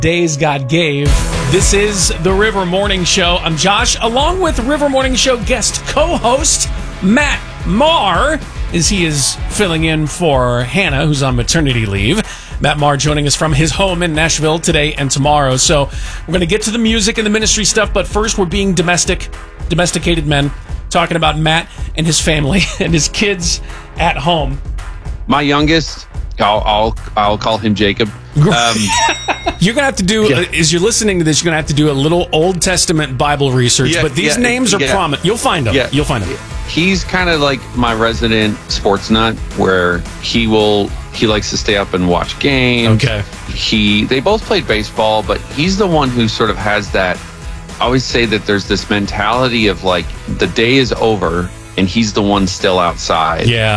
days God gave. This is the River Morning Show. I'm Josh, along with River Morning Show guest co-host Matt Maher, as he is filling in for Hannah, who's on maternity leave. Matt Maher joining us from his home in Nashville today and tomorrow. So we're going to get to the music and the ministry stuff, but first we're being domesticated men, talking about Matt and his family and his kids at home. My youngest, I'll call him Jacob. You're going to have to do, as you're listening to this, you're going to have to do a little Old Testament Bible research, but these names are prominent. You'll find them. You'll find them. He's kind of like my resident sports nut, where he likes to stay up and watch games. Okay. They both played baseball, but he's the one who sort of has that. I always say that there's this mentality of like the day is over and he's the one still outside. Yeah.